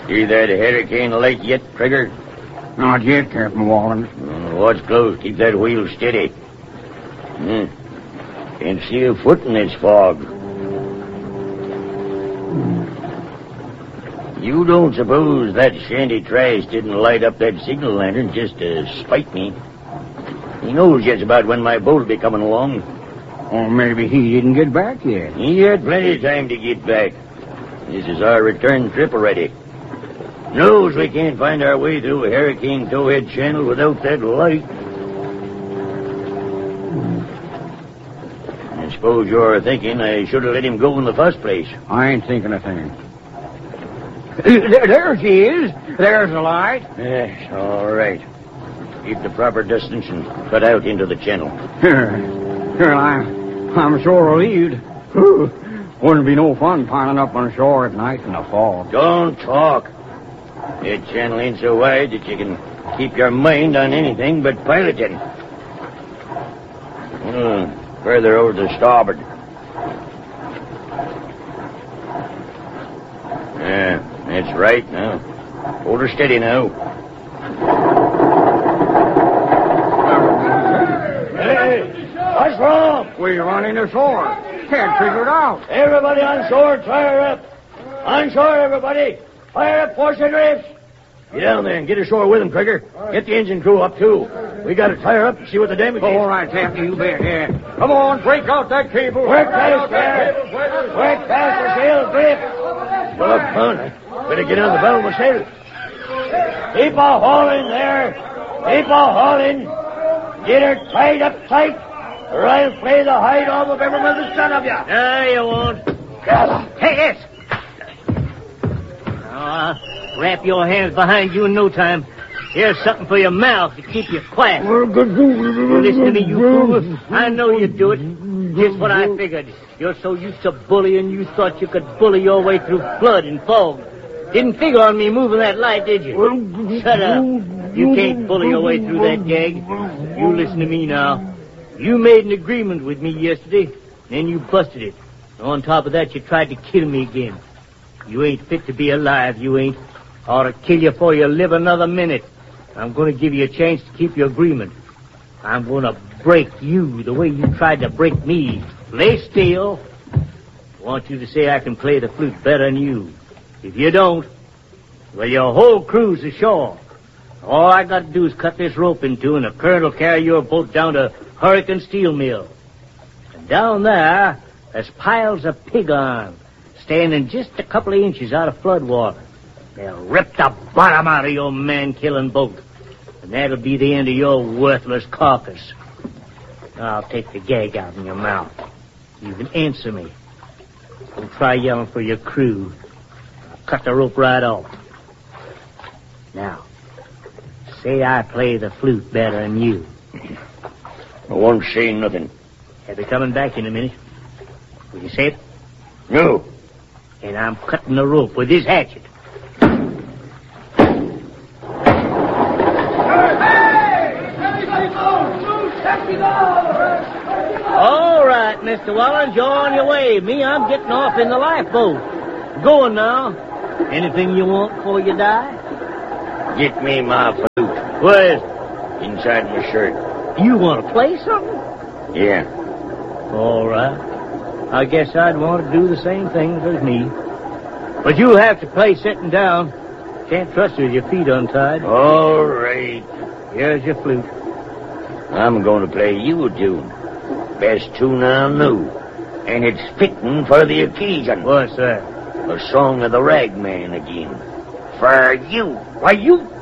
See that hurricane light yet, Trigger? Not yet, Captain Wallens. Watch close. Keep that wheel steady. Can't see a foot in this fog. You don't suppose that Shanty Trash didn't light up that signal lantern just to spite me? He knows just about when my boat'll be coming along. Or maybe he didn't get back yet. He had plenty of time to get back. This is our return trip already. Knows we can't find our way through a Hurricane Towhead Channel without that light. I suppose you're thinking I should have let him go in the first place. I ain't thinking a thing. There she is. There's the light. Yes, all right. Keep the proper distance and cut out into the channel. Well, I'm sure relieved. Wouldn't be no fun piling up on shore at night in the fog. Don't talk. That channel ain't so wide that you can keep your mind on anything but piloting. Further over to starboard. Yeah, that's right now. Hold her steady now. Hey, what's wrong? We're running ashore. Can't figure it out. Everybody on shore, fire up. On shore, everybody. Fire up, force your drifts. Get down there and get ashore with them, Trigger. Get the engine crew up, too. We got to fire up and see what the damage is. All right, Captain, you bet, yeah. Come on, break out that cable. Work fast, there. Work fast, the sails grip. Look, son, better get on the bow myself. Keep a hauling there. Keep a hauling. Get her tied up tight, or I'll play the hide off of every mother's son of you. No, you won't. Hey, yes. Wrap your hands behind you in no time. Here's something for your mouth to keep you quiet. Listen to me, you fool. I know you'd do it. Just what I figured. You're so used to bullying, you thought you could bully your way through flood and fog. Didn't figure on me moving that light, did you? Shut up. You can't bully your way through that gag. You listen to me now. You made an agreement with me yesterday, then you busted it. On top of that, you tried to kill me again. You ain't fit to be alive, you ain't. I ought to kill you before you live another minute. I'm going to give you a chance to keep your agreement. I'm going to break you the way you tried to break me. Lay still. I want you to say I can play the flute better than you. If you don't, well, your whole crew's ashore. All I got to do is cut this rope in two, and the current will carry your boat down to Hurricane Steel Mill. And down there's piles of pig iron, standing just a couple of inches out of flood water. They'll rip the bottom out of your man-killing boat. And that'll be the end of your worthless carcass. I'll take the gag out in your mouth. You can answer me. Don't try yelling for your crew. I'll cut the rope right off. Now, say I play the flute better than you. I won't say nothing. I'll be coming back in a minute. Will you say it? No. And I'm cutting the rope with this hatchet. All right, Mr. Wallens, you're on your way. Me, I'm getting off in the lifeboat. Going now. Anything you want before you die? Get me my flute. Where's it? Inside my shirt. You want to play something? Yeah. All right. I guess I'd want to do the same things as me. But you'll have to play sitting down. Can't trust you with your feet untied. All right. Here's your flute. I'm going to play you a tune. Best tune I know. And it's fitting for the occasion. What's that? A song of the ragman again. For you. Why, you